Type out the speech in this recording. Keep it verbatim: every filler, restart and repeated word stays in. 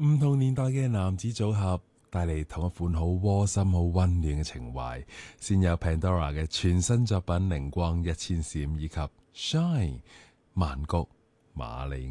唔同年代嘅男子組合帶嚟同一款好窩心、好溫暖嘅情懷。先有 Pandora 嘅全新作品《靈光一千閃》，以及 Shine 曼谷瑪利